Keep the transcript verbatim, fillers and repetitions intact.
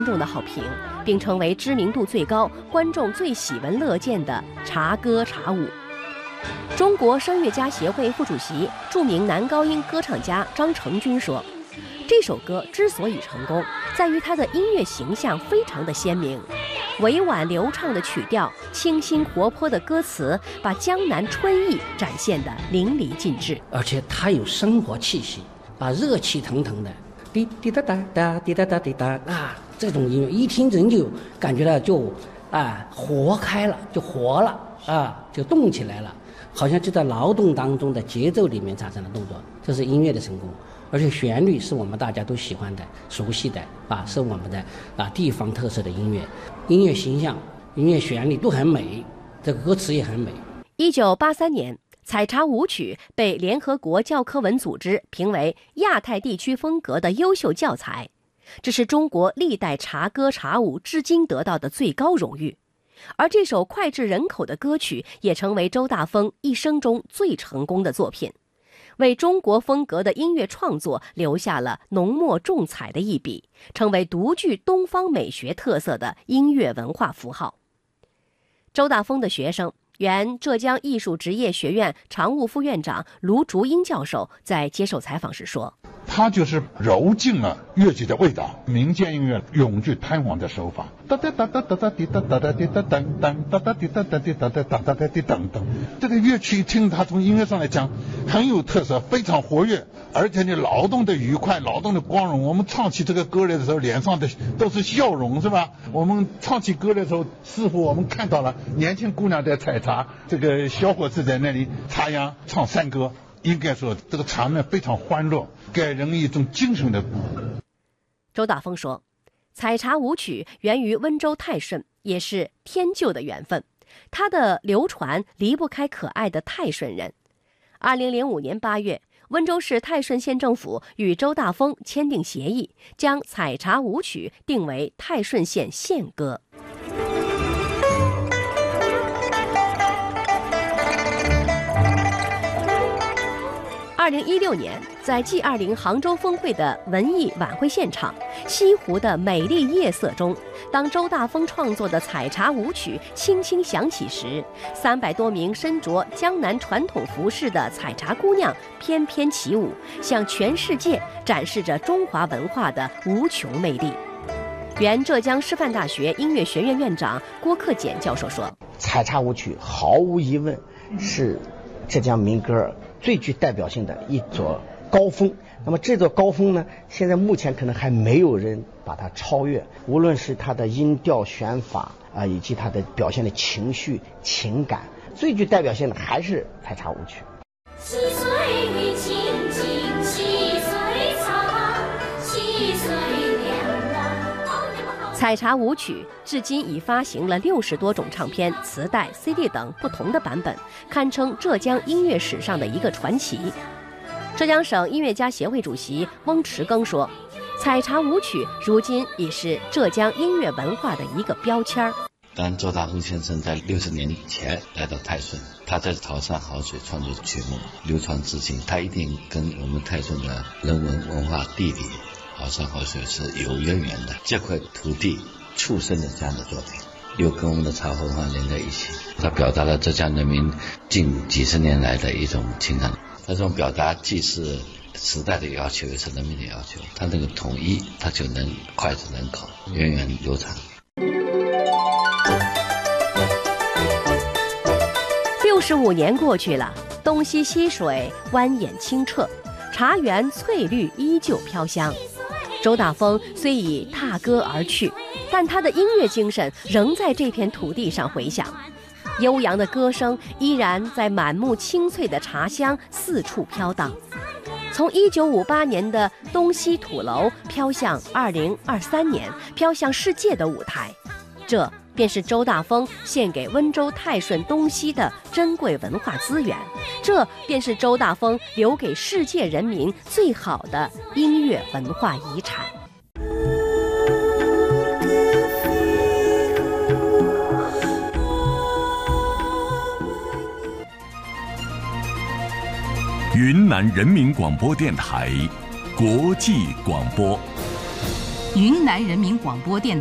众的好评，并成为知名度最高、观众最喜闻乐见的茶歌茶舞。中国声乐家协会副主席、著名男高音歌唱家张成军说，这首歌之所以成功，在于它的音乐形象非常的鲜明，委婉流畅的曲调，清新活泼的歌词，把江南春意展现得淋漓尽致。 而且它有生活气息，把热气腾腾的滴滴答答答滴答答滴答啊，这种音乐一听人就感觉到就啊活开了，就活了啊，就动起来了，好像就在劳动当中的节奏里面产生了动作，这是音乐的成功。而且旋律是我们大家都喜欢的、熟悉的啊，是我们的啊地方特色的音乐，音乐形象、音乐旋律都很美，这个歌词也很美。 一九八三年，采茶舞曲被联合国教科文组织评为亚太地区风格的优秀教材，这是中国历代茶歌茶舞至今得到的最高荣誉。而这首脍炙人口的歌曲也成为周大风一生中最成功的作品，为中国风格的音乐创作留下了浓墨重彩的一笔，成为独具东方美学特色的音乐文化符号。周大风的学生，原浙江艺术职业学院常务副院长卢竹英教授在接受采访时说， 它就是揉进了乐器的味道，民间音乐永具弹簧的手法，哒哒哒哒哒哒滴哒哒哒滴哒噔噔哒哒滴哒哒滴哒哒哒哒哒滴噔噔。这个乐器一听，它从音乐上来讲很有特色，非常活跃，而且你劳动的愉快，劳动的光荣。我们唱起这个歌来的时候，脸上的都是笑容，是吧？我们唱起歌的时候，似乎我们看到了年轻姑娘在采茶，这个小伙子在那里插秧唱山歌。应该说，这个场面非常欢乐，给人一种精神的鼓舞。 周大风说，采茶舞曲源于温州泰顺，也是天救的缘分。它的流传离不开可爱的泰顺人。二零零五年八月，温州市泰顺县政府与周大风签订协议，将采茶舞曲定为泰顺县县歌。二零一六年，在 G 二十 杭州峰会的文艺晚会现场，西湖的美丽夜色中，当周大风创作的采茶舞曲轻轻响起时，三百多名身着江南传统服饰的采茶姑娘翩翩起舞，向全世界展示着中华文化的无穷魅力。原浙江师范大学音乐学院院长郭克俭教授说， 采茶舞曲毫无疑问是浙江民歌最具代表性的一座高峰。那么这座高峰呢，现在目前可能还没有人把它超越，无论是它的音调选法啊、呃，以及它的表现的情绪情感，最具代表性的还是采茶舞曲。细碎情景，细碎茶，细碎两浪。采茶舞曲至今已发行了六十多种唱片、磁带、C D 等不同的版本，堪称浙江音乐史上的一个传奇。浙江省音乐家协会主席翁池庚说，采茶舞曲如今已是浙江音乐文化的一个标签。 当周大风先生在六十年前来到泰顺，他在潮汕好水创作曲目流传至今，他一定跟我们泰顺的人文文化地理好山好水是有渊源的。这块土地促生了这样的作品，又跟我们的茶文化连在一起，它表达了浙江人民近几十年来的一种情感。它这种表达既是时代的要求，也是人民的要求，它那个统一，它就能脍炙人口，源远流长。 六十五年过去了，东西溪水蜿蜒清澈，茶园翠绿依旧飘香。周大风虽已踏歌而去，但他的音乐精神仍在这片土地上回响，悠扬的歌声依然在满目青翠的茶香四处飘荡。从一九五八年的东西土楼飘向二零二三年飘向世界的舞台，这便是周大风献给温州泰顺东西的珍贵文化资源，这便是周大风留给世界人民最好的音乐文化遗产。 云南人民广播电台国际广播。 云南人民广播电台。